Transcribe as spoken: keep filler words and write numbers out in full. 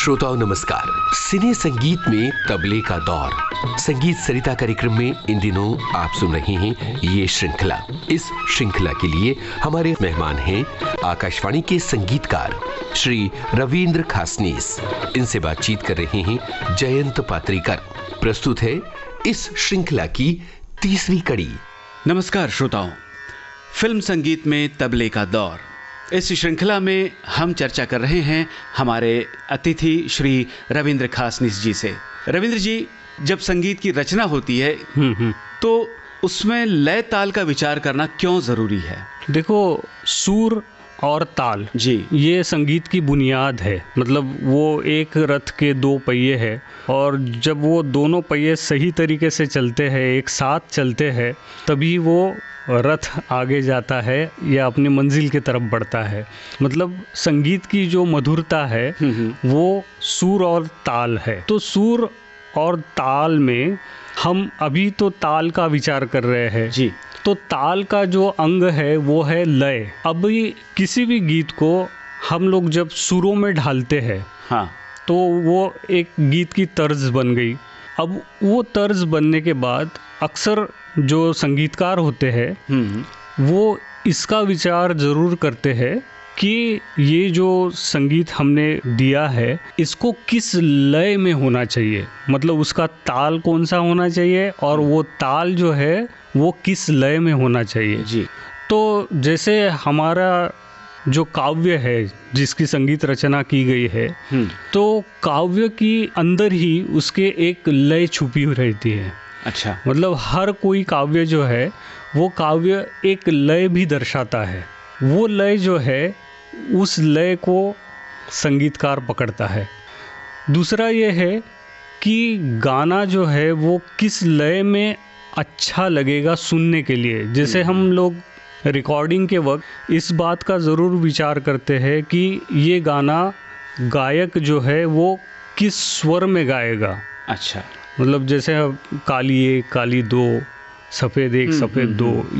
श्रोताओं नमस्कार। सिने संगीत में तबले का दौर संगीत सरिता कार्यक्रम में इन दिनों आप सुन रहे हैं ये श्रृंखला। इस श्रृंखला के लिए हमारे मेहमान हैं आकाशवाणी के संगीतकार श्री रविंद्र खासनीस। इनसे बातचीत कर रहे हैं जयंत पात्रीकर। प्रस्तुत है इस श्रृंखला की तीसरी कड़ी। नमस्कार श्रोताओं, फिल्म संगीत में तबले का दौर, इस श्रृंखला में हम चर्चा कर रहे हैं हमारे अतिथि श्री रविंद्र खासनीस जी से। रविंद्र जी, जब संगीत की रचना होती है तो उसमें लय ताल का विचार करना क्यों ज़रूरी है? देखो, सुर और ताल जी ये संगीत की बुनियाद है। मतलब वो एक रथ के दो पहिए हैं और जब वो दोनों पहिए सही तरीके से चलते हैं, एक साथ चलते हैं, तभी वो रथ आगे जाता है या अपनी मंजिल की तरफ बढ़ता है। मतलब संगीत की जो मधुरता है वो सुर और ताल है। तो सुर और ताल में हम अभी तो ताल का विचार कर रहे हैं जी। तो ताल का जो अंग है वो है लय। अभी किसी भी गीत को हम लोग जब सुरों में ढालते हैं हाँ तो वो एक गीत की तर्ज बन गई। अब वो तर्ज बनने के बाद अक्सर जो संगीतकार होते हैं वो इसका विचार ज़रूर करते हैं कि ये जो संगीत हमने दिया है इसको किस लय में होना चाहिए। मतलब उसका ताल कौन सा होना चाहिए और वो ताल जो है वो किस लय में होना चाहिए जी। तो जैसे हमारा जो काव्य है जिसकी संगीत रचना की गई है तो काव्य की अंदर ही उसके एक लय छुपी हुई रहती है। अच्छा। मतलब हर कोई काव्य जो है वो काव्य एक लय भी दर्शाता है। वो लय जो है उस लय को संगीतकार पकड़ता है। दूसरा ये है कि गाना जो है वो किस लय में अच्छा लगेगा सुनने के लिए। जैसे हम लोग रिकॉर्डिंग के वक्त इस बात का ज़रूर विचार करते हैं कि ये गाना गायक जो है वो किस स्वर में गाएगा। अच्छा। मतलब जैसे काली एक काली दो, सफ़ेद एक सफ़ेद दो,